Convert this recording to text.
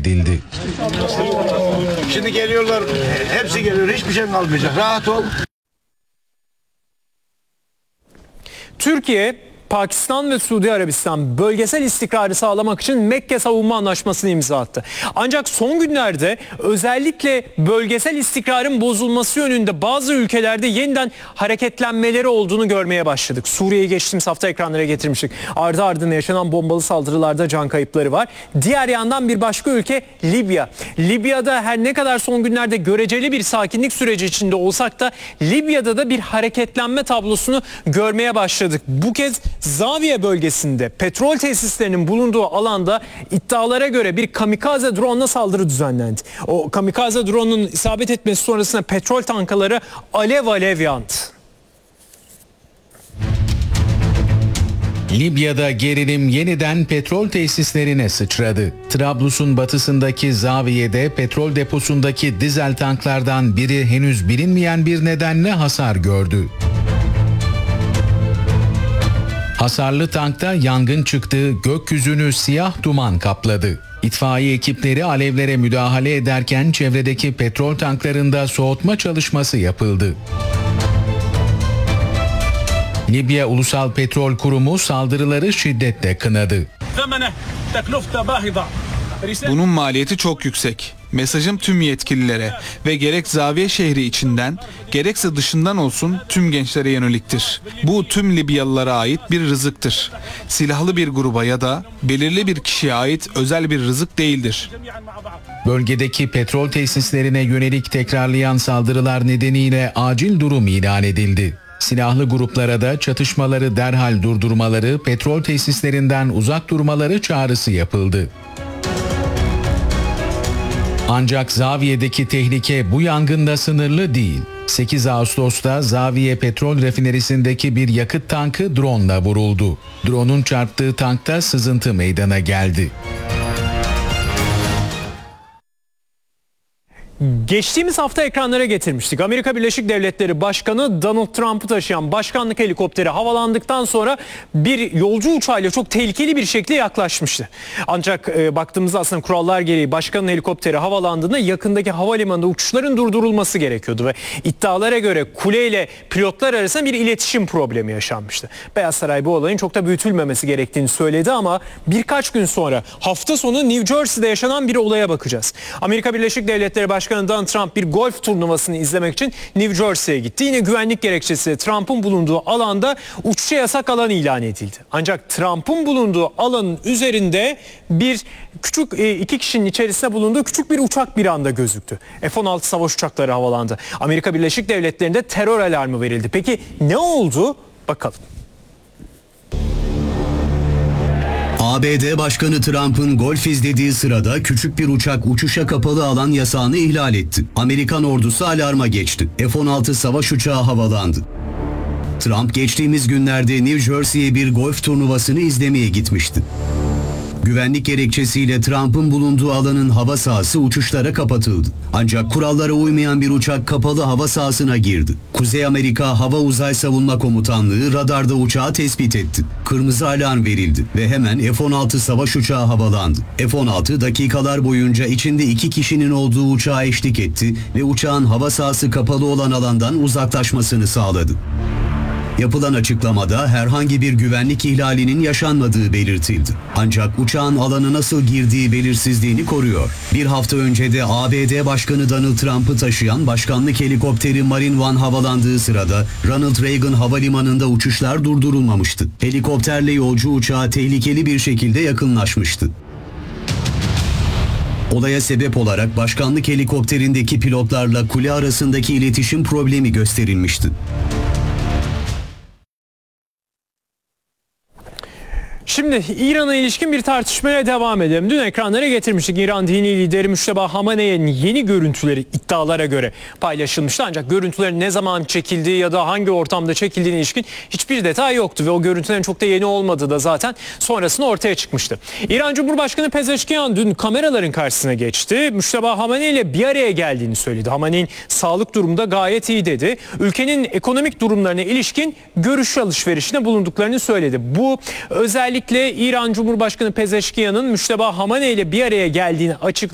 edildi. Şimdi geliyorlar, hepsi geliyor, hiçbir şey kalmayacak. Rahat ol. Türkiye, Pakistan ve Suudi Arabistan bölgesel istikrarı sağlamak için Mekke Savunma Anlaşması'nı imza attı. Ancak son günlerde özellikle bölgesel istikrarın bozulması yönünde bazı ülkelerde yeniden hareketlenmeleri olduğunu görmeye başladık. Suriye'yi geçtiğimiz hafta ekranlara getirmiştik. Ardı ardına yaşanan bombalı saldırılarda can kayıpları var. Diğer yandan bir başka ülke Libya. Libya'da her ne kadar son günlerde göreceli bir sakinlik süreci içinde olsak da Libya'da da bir hareketlenme tablosunu görmeye başladık. Bu kez Zaviye bölgesinde petrol tesislerinin bulunduğu alanda iddialara göre bir kamikaze drone'la saldırı düzenlendi. O kamikaze drone'un isabet etmesi sonrasında petrol tankaları alev alev yandı. Libya'da gerilim yeniden petrol tesislerine sıçradı. Trablus'un batısındaki Zaviye'de petrol deposundaki dizel tanklardan biri henüz bilinmeyen bir nedenle hasar gördü. Hasarlı tankta yangın çıktı, gökyüzünü siyah duman kapladı. İtfaiye ekipleri alevlere müdahale ederken çevredeki petrol tanklarında soğutma çalışması yapıldı. Libya Ulusal Petrol Kurumu saldırıları şiddetle kınadı. Bunun maliyeti çok yüksek. Mesajım tüm yetkililere ve gerek Zaviye şehri içinden gerekse dışından olsun tüm gençlere yöneliktir. Bu tüm Libyalılara ait bir rızıktır. Silahlı bir gruba ya da belirli bir kişiye ait özel bir rızık değildir. Bölgedeki petrol tesislerine yönelik tekrarlayan saldırılar nedeniyle acil durum ilan edildi. Silahlı gruplara da çatışmaları derhal durdurmaları, petrol tesislerinden uzak durmaları çağrısı yapıldı. Ancak Zaviye'deki tehlike bu yangında sınırlı değil. 8 Ağustos'ta Zaviye petrol rafinerisindeki bir yakıt tankı drone'la vuruldu. Drone'un çarptığı tankta sızıntı meydana geldi. Geçtiğimiz hafta ekranlara getirmiştik. Amerika Birleşik Devletleri Başkanı Donald Trump'ı taşıyan başkanlık helikopteri havalandıktan sonra bir yolcu uçağıyla çok tehlikeli bir şekilde yaklaşmıştı. Ancak baktığımızda aslında kurallar gereği başkanın helikopteri havalandığında yakındaki havalimanında uçuşların durdurulması gerekiyordu ve iddialara göre kuleyle pilotlar arasında bir iletişim problemi yaşanmıştı. Beyaz Saray bu olayın çok da büyütülmemesi gerektiğini söyledi ama birkaç gün sonra hafta sonu New Jersey'de yaşanan bir olaya bakacağız. Amerika Birleşik Devletleri Başkanı Donald Trump bir golf turnuvasını izlemek için New Jersey'ye gitti. Yine güvenlik gerekçesiyle Trump'ın bulunduğu alanda uçuşa yasak alan ilan edildi. Ancak Trump'ın bulunduğu alanın üzerinde bir küçük iki kişinin içerisinde bulunduğu küçük bir uçak bir anda gözüktü. F-16 savaş uçakları havalandı. Amerika Birleşik Devletleri'nde terör alarmı verildi. Peki ne oldu? Bakalım. ABD Başkanı Trump'ın golf izlediği sırada küçük bir uçak uçuşa kapalı alan yasağını ihlal etti. Amerikan ordusu alarma geçti. F-16 savaş uçağı havalandı. Trump geçtiğimiz günlerde New Jersey'ye bir golf turnuvasını izlemeye gitmişti. Güvenlik gerekçesiyle Trump'ın bulunduğu alanın hava sahası uçuşlara kapatıldı. Ancak kurallara uymayan bir uçak kapalı hava sahasına girdi. Kuzey Amerika Hava Uzay Savunma Komutanlığı radarda uçağı tespit etti. Kırmızı alarm verildi ve hemen F-16 savaş uçağı havalandı. F-16 dakikalar boyunca içinde 2 kişinin olduğu uçağa eşlik etti ve uçağın hava sahası kapalı olan alandan uzaklaşmasını sağladı. Yapılan açıklamada herhangi bir güvenlik ihlalinin yaşanmadığı belirtildi. Ancak uçağın alana nasıl girdiği belirsizliğini koruyor. Bir hafta önce de ABD Başkanı Donald Trump'ı taşıyan başkanlık helikopteri Marine One havalandığı sırada Ronald Reagan Havalimanı'nda uçuşlar durdurulmamıştı. Helikopterle yolcu uçağa tehlikeli bir şekilde yakınlaşmıştı. Olaya sebep olarak başkanlık helikopterindeki pilotlarla kule arasındaki iletişim problemi gösterilmişti. Şimdi İran'a ilişkin bir tartışmaya devam edelim. Dün ekranlara getirmiştik. İran dini lideri Müşteba Hamane'nin yeni görüntüleri iddialara göre paylaşılmıştı. Ancak görüntülerin ne zaman çekildiği ya da hangi ortamda çekildiğine ilişkin hiçbir detay yoktu. Ve o görüntülerin çok da yeni olmadığı da zaten sonrasında ortaya çıkmıştı. İran Cumhurbaşkanı Pezeşkiyan dün kameraların karşısına geçti. Müşteba Hamane ile bir araya geldiğini söyledi. Hamane'nin sağlık durumu da gayet iyi dedi. Ülkenin ekonomik durumlarına ilişkin görüş alışverişinde bulunduklarını söyledi. Bu özellikle İran Cumhurbaşkanı Pezeşkiyan'ın Müşteba Hamane ile bir araya geldiğini açıkladı.